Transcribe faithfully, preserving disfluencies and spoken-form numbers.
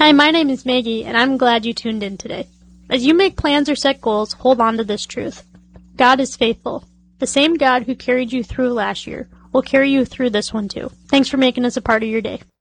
Hi, my name is Maggie, and I'm glad you tuned in today. As you make plans or set goals, hold on to this truth. God is faithful. The same God who carried you through last year will carry you through this one too. Thanks for making us a part of your day.